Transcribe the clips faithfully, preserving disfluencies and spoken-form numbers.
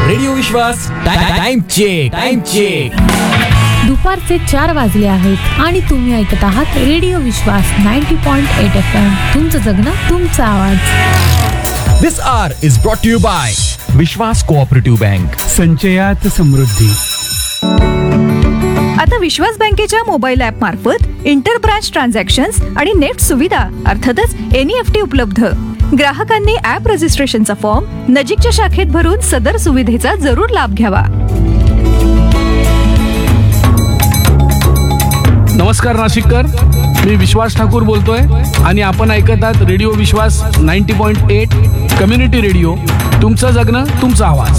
Radio विश्वास time check time check. दुपारचे चार वाजले आहेत आणि तुम्ही ऐकत आहात रेडिओ विश्वास नव्वद पॉइंट आठ एफ एम. तुमचं जगणं तुमचा आवाज. दिस R is brought to you bye Vishwas cooperative bank. संचयात समृद्धी. आता विश्वास बँकेच्या मोबाईल ऍप मार्फत इंटर ब्रांच ट्रान्झॅक्शन्स आणि नेट सुविधा अर्थातच एन ई एफ टी उपलब्ध. ग्राहकांनी ऍप रजिस्ट्रेशनचा फॉर्म नजीकच्या शाखेत भरून सदर सुविधेचा जरूर लाभ घ्यावा. नमस्कार नाशिककर, मी विश्वास ठाकूर बोलतोय आणि आपण ऐकत आहात रेडिओ विश्वास नव्वद पॉइंट आठ कम्युनिटी रेडिओ. तुमचं जगणं तुमचा आवाज.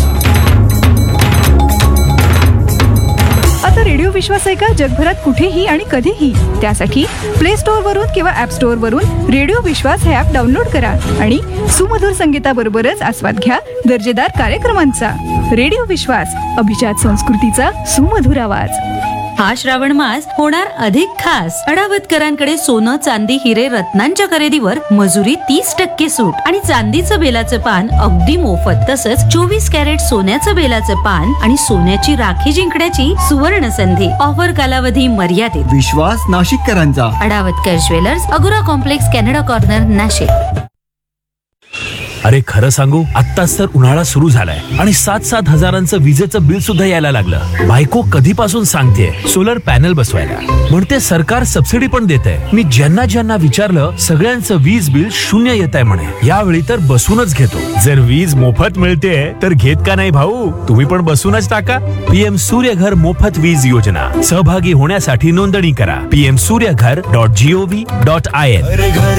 आता रेडिओ विश्वास ऐका जगभरात कुठेही आणि कधीही. त्यासाठी प्ले स्टोअर वरून किंवा ऍप स्टोअर वरून रेडिओ विश्वास हे ऍप डाउनलोड करा आणि सुमधुर संगीताबरोबरच आस्वाद घ्या दर्जेदार कार्यक्रमांचा. रेडिओ विश्वास, अभिजात संस्कृतीचा सुमधुर आवाज. हा श्रावण मास होणार अधिक खास. अडावतकरांकडे सोनं, चांदी, हिरे, रत्नांच्या खरेदीवर मजुरी तीस टक्के सूट आणि चांदीचं बेलाचं पान अगदी मोफत. तसंच चोवीस कॅरेट सोन्याचं बेलाचं पान आणि सोन्याची राखी जिंकण्याची सुवर्ण संधी. ऑफर कालावधी मर्यादित. विश्वास नाशिककरांचा. अडावतकर jewellers, अगुरा complex, Canada corner, Nashik. अरे खरं सांगू, आत्ताच तर उन्हाळा सुरू झालाय आणि सात सात हजारांचं विजेचं बिल सुद्धा यायला लागलं. बायको कधीपासून सांगते सोलर पॅनल बसवायला, म्हणते सरकार सबसिडी पण देतंय. मी ज्यांना ज्यांना विचारलं सगळ्यांचं वीज बिल शून्य येत आहे म्हणे. यावेळी तर बसूनच घेतो. जर वीज मोफत मिळते तर घेत का नाही भाऊ? तुम्ही पण बसूनच टाका. पीएम सूर्यघर मोफत वीज योजना. सहभागी होण्यासाठी नोंदणी करा P M Surya Ghar dot G O V dot I N.